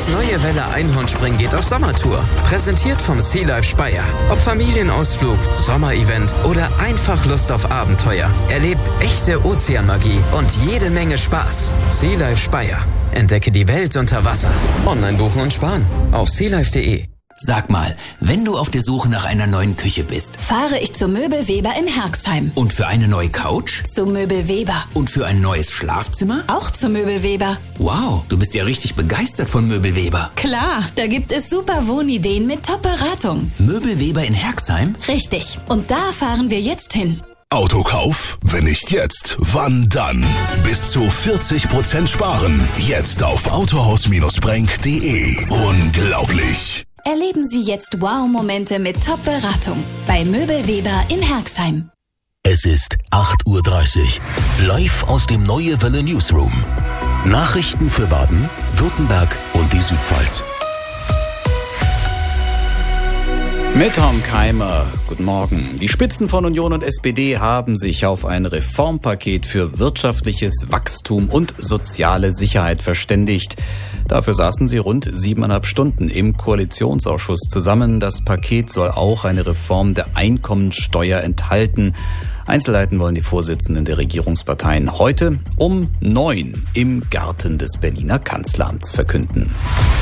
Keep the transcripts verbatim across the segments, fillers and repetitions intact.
Das neue Welle Einhornspringen geht auf Sommertour. Präsentiert vom Sea Life Speyer. Ob Familienausflug, Sommerevent oder einfach Lust auf Abenteuer. Erlebt echte Ozeanmagie und jede Menge Spaß. Sea Life Speyer. Entdecke die Welt unter Wasser. Online buchen und sparen auf sealife punkt de. Sag mal, wenn du auf der Suche nach einer neuen Küche bist, fahre ich zu Möbel Weber in Herxheim. Und für eine neue Couch? Zu Möbel Weber. Und für ein neues Schlafzimmer? Auch zu Möbel Weber. Wow, du bist ja richtig begeistert von Möbel Weber. Klar, da gibt es super Wohnideen mit Top-Beratung. Möbel Weber in Herxheim? Richtig, und da fahren wir jetzt hin. Autokauf? Wenn nicht jetzt, wann dann? Bis zu vierzig Prozent sparen. Jetzt auf autohaus Bindestrich brenk punkt de. Unglaublich! Erleben Sie jetzt Wow-Momente mit Top-Beratung bei Möbel Weber in Herxheim. Es ist acht Uhr dreißig. Live aus dem Neue Welle Newsroom. Nachrichten für Baden, Württemberg und die Südpfalz. Mit Tom Keimer. Guten Morgen. Die Spitzen von Union und S P D haben sich auf ein Reformpaket für wirtschaftliches Wachstum und soziale Sicherheit verständigt. Dafür saßen sie rund siebeneinhalb Stunden im Koalitionsausschuss zusammen. Das Paket soll auch eine Reform der Einkommensteuer enthalten. Einzelheiten wollen die Vorsitzenden der Regierungsparteien heute um neun im Garten des Berliner Kanzleramts verkünden.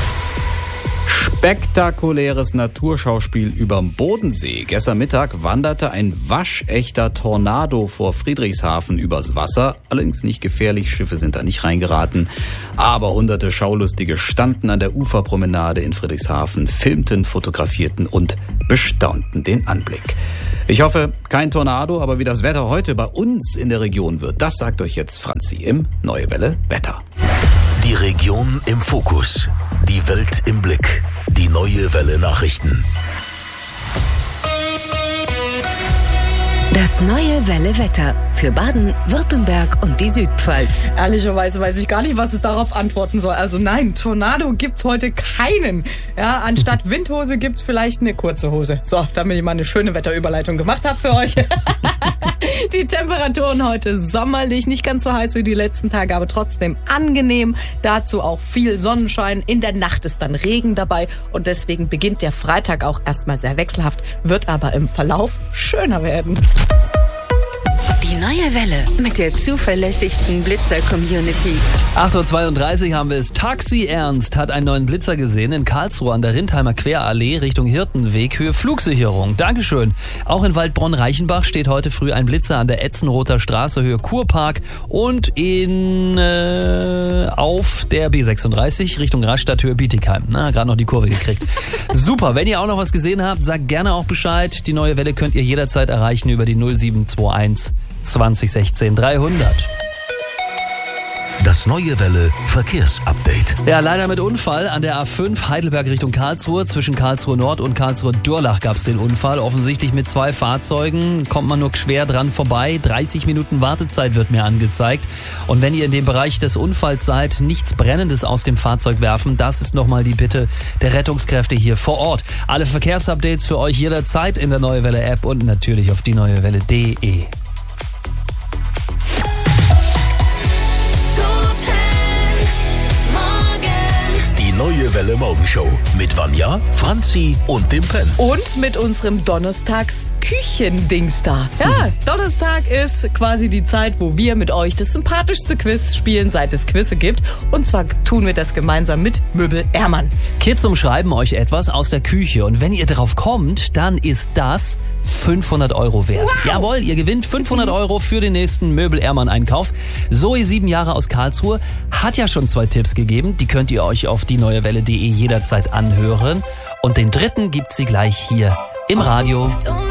Spektakuläres Naturschauspiel überm Bodensee. Gestern Mittag wanderte ein waschechter Tornado vor Friedrichshafen übers Wasser. Allerdings nicht gefährlich, Schiffe sind da nicht reingeraten. Aber hunderte Schaulustige standen an der Uferpromenade in Friedrichshafen, filmten, fotografierten und bestaunten den Anblick. Ich hoffe, kein Tornado, aber wie das Wetter heute bei uns in der Region wird, das sagt euch jetzt Franzi im Neue Welle Wetter. Die Region im Fokus. Die Welt im Blick. Die Neue Welle Nachrichten. Das Neue Welle Wetter für Baden, Württemberg und die Südpfalz. Ehrlicherweise weiß ich gar nicht, was ich darauf antworten soll. Also nein, Tornado gibt's heute keinen. Ja, anstatt Windhose gibt's vielleicht eine kurze Hose. So, damit ich mal eine schöne Wetterüberleitung gemacht habe für euch. Die Temperaturen heute sommerlich, nicht ganz so heiß wie die letzten Tage, aber trotzdem angenehm. Dazu auch viel Sonnenschein. In der Nacht ist dann Regen dabei und deswegen beginnt der Freitag auch erstmal sehr wechselhaft, wird aber im Verlauf schöner werden. Die Neue Welle mit der zuverlässigsten Blitzer-Community. acht Uhr zweiunddreißig haben wir es. Taxi Ernst hat einen neuen Blitzer gesehen in Karlsruhe an der Rindheimer Querallee Richtung Hirtenweg, Höhe Flugsicherung. Dankeschön. Auch in Waldbronn-Reichenbach steht heute früh ein Blitzer an der Etzenrother Straße, Höhe Kurpark, und in äh, auf der B sechsunddreißig Richtung Rastatt, Höhe Bietigheim. Na, gerade noch die Kurve gekriegt. Super, wenn ihr auch noch was gesehen habt, sagt gerne auch Bescheid. Die Neue Welle könnt ihr jederzeit erreichen über die null sieben zwei eins zwanzig sechzehn dreihundert. Das Neue Welle Verkehrsupdate. Ja, leider mit Unfall an der A fünf Heidelberg Richtung Karlsruhe. Zwischen Karlsruhe Nord und Karlsruhe Durlach gab es den Unfall. Offensichtlich mit zwei Fahrzeugen. Kommt man nur schwer dran vorbei. dreißig Minuten Wartezeit wird mir angezeigt. Und wenn ihr in dem Bereich des Unfalls seid, nichts Brennendes aus dem Fahrzeug werfen. Das ist nochmal die Bitte der Rettungskräfte hier vor Ort. Alle Verkehrsupdates für euch jederzeit in der Neue Welle App und natürlich auf die neue welle punkt de. Neue Welle Morgenshow mit Vanja, Franzi und dem Pence. Und mit unserem Donnerstags-Küchendings da. Ja, Donnerstag ist quasi die Zeit, wo wir mit euch das sympathischste Quiz spielen, seit es Quizze gibt. Und zwar tun wir das gemeinsam mit Möbel Ehrmann. Kids umschreiben euch etwas aus der Küche und wenn ihr drauf kommt, dann ist das fünfhundert Euro wert. Wow. Jawohl, ihr gewinnt fünfhundert Euro für den nächsten Möbel Ehrmann Einkauf. Zoe, sieben Jahre aus Karlsruhe, hat ja schon zwei Tipps gegeben. Die könnt ihr euch auf die neue welle punkt de jederzeit anhören. Und den dritten gibt sie gleich hier im Radio.